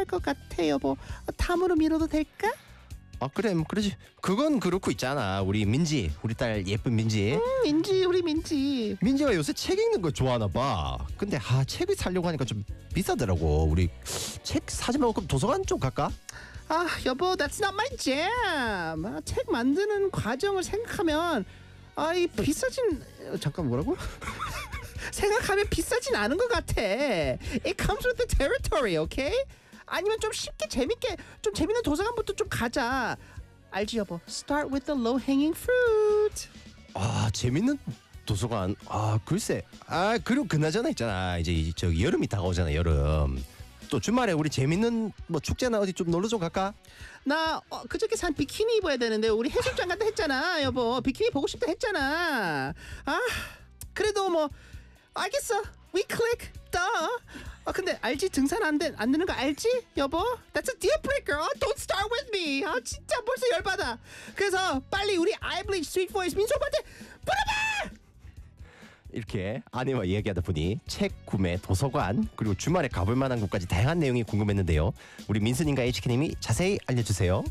것 같아 여보. 탐으로 밀어도 될까? 아 그래 그러지. 그건 그렇고 있잖아. 우리 민지, 우리 딸 예쁜 민지. 민지 우리 민지. 민지가 요새 책 읽는 거 좋아하나 봐. 근데 책을 사려고 하니까 좀 비싸더라고. 우리 책 사지 말고 그럼 도서관 쪽 갈까? 아 여보 that's not my jam. 책 만드는 과정을 생각하면 이 비싸진 잠깐 뭐라고? 생각하면 비싸진 않은 것 같아. It comes with the territory, okay? 아니면 좀 쉽게 재밌게 좀 재밌는 도서관부터 좀 가자. 알지 여보? Start with the low-hanging fruit. 재밌는 도서관. 글쎄. 그리고 그나저나 있잖아. 이제 저기 여름이 다가오잖아. 여름. 또 주말에 우리 재밌는 뭐 축제나 어디 좀 놀러 좀 갈까? 나 그저께 산 비키니 입어야 되는데 우리 해수욕장 간다 했잖아 여보. 비키니 보고 싶다 했잖아. 그래도 뭐 알겠어. We click. 근데 알지 등산 안 되는 거 알지 여보? That's a deal breaker. Don't start with me. 진짜 벌써 열받아. 그래서 빨리 우리 I Bleach Sweet Voice 민수 오빠한테 물어봐. 이렇게 아내와 이야기하다 보니 책 구매, 도서관 그리고 주말에 가볼 만한 곳까지 다양한 내용이 궁금했는데요. 우리 민수님과 HK님이 자세히 알려주세요.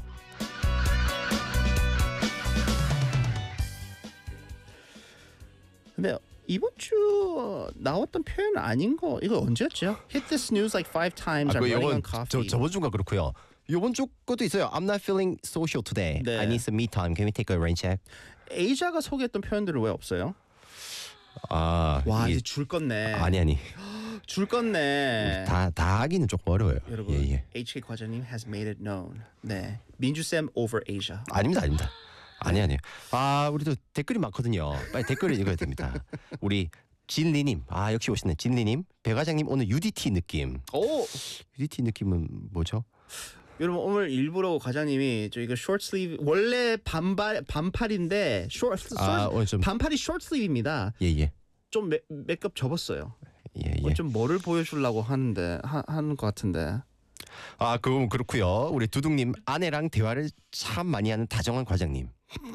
근데 이번 주 나왔던 표현 아닌 거 이거 언제였죠? Hit the snooze like 5 times. I'm running on coffee. 저번 주가 그렇고요. 이번 주 것도 있어요. I'm not feeling social today. 네. I need some me time. Can we take a rain check? 에이자가 소개했던 표현들은 왜 없어요? 와 이제 줄 껐네. 아니. 줄 껐네. 다 하기는 조금 어려워요. 여러분, 예. HK 과장님 has made it known. 네, 민주쌤 over Asia. 아닙니다. 아니에요. 우리도 댓글이 많거든요. 빨리 댓글을 읽어야 됩니다. 우리 진리님, 역시 오시네. 진리님, 배 과장님 오늘 UDT 느낌. UDT 느낌은 뭐죠? 여러분 오늘 일부러 과장님이 저 이거 short sleeve 원래 반팔인데 오늘 좀 반팔이 short sleeve입니다. 예. 좀 메이크업 접었어요. 예. 좀 뭐를 보여주려고 하는 것 같은데. 그건 그렇고요. 우리 두둥님 아내랑 대화를 참 많이 하는 다정한 과장님.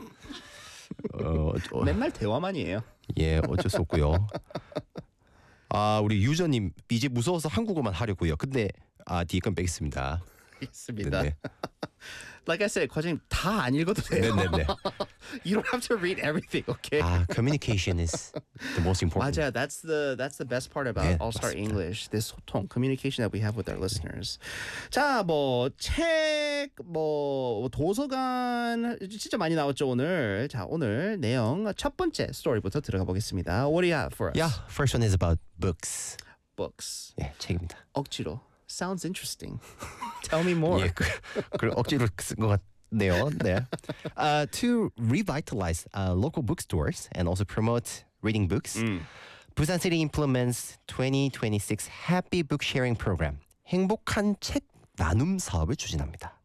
맨날 대화만이에요. 예, 어쩔 수 없고요. 우리 유저님 이제 무서워서 한국어만 하려고요. 근데 뒤에 건 빼겠습니다. 있습니다. 네. Like I said, 과장님 다 안 읽어도 돼요. 네. You don't have to read everything, okay? Communication is the most important. 맞아요. That's the best part about 네, All-Star 맞습니다. English. This 소통, communication that we have with our listeners. 자, 책, 도서관 진짜 많이 나왔죠 오늘. 자, 오늘 내용 첫 번째 스토리부터 들어가 보겠습니다. What do you have for us? Yeah, first one is about books. Books. 예, 책입니다. 억지로. Sounds interesting. Tell me more. 예, 그 억지로 쓴 것 같네요. 네. To revitalize local bookstores and also promote reading books, Busan City implements 2026 Happy Book Sharing Program. 행복한 책 나눔 사업을 추진합니다.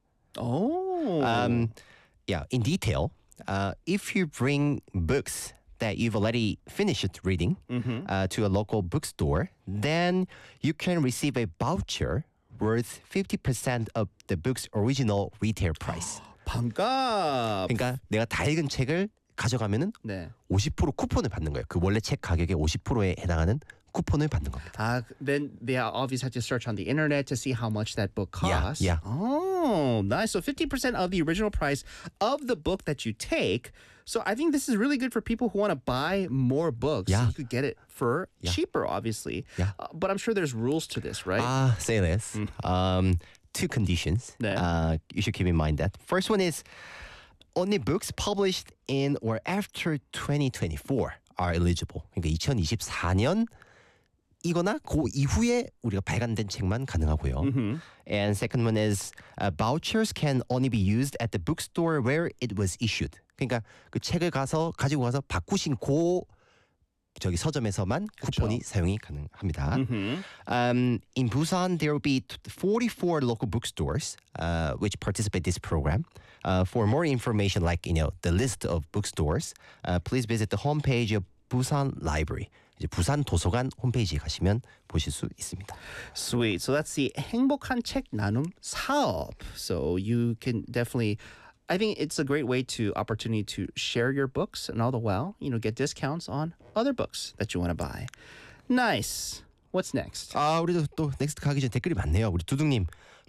Yeah, in detail, if you bring books that you've already finished reading to a local bookstore, then you can receive a voucher worth 50% of the book's original retail price. 반갑. 그러니까 내가 다 읽은 책을 가져가면은 네. 50% 쿠폰을 받는 거예요. 그 원래 책 가격의 50%에 해당하는 쿠폰을 받는 겁니다. Then they obviously have to search on the internet to see how much that book costs. Yeah. Oh, nice. So 50% of the original price of the book that you take. So I think this is really good for people who want to buy more books. Yeah. You could get it for cheaper, obviously. Yeah. But I'm sure there's rules to this, right? Say this. Two conditions. 네. You should keep in mind that. First one is only books published in or after 2024 are eligible. 그러니까 2024년 이거나 그 이후에 우리가 발간된 책만 가능하고요. And second one is vouchers can only be used at the bookstore where it was issued. 그러니까 그 책을 가지고 가서 바꾸신 저기 서점에서만 쿠폰이 사용이 가능합니다. In Busan, there will be 44 local bookstores which participate in this program. For more information, like the list of bookstores, please visit the homepage of Busan Library. 이제 부산 도서관 홈페이지에 가시면 보실 수 있습니다. Sweet. So that's the 행복한 책 나눔 사업. So you can definitely, I think it's a great way to opportunity to share your books and all the while, get discounts on other books that you want to buy. Nice. What's next? 우리도 또 넥스트 가기 전에 댓글이 많네요. 우리 두둥님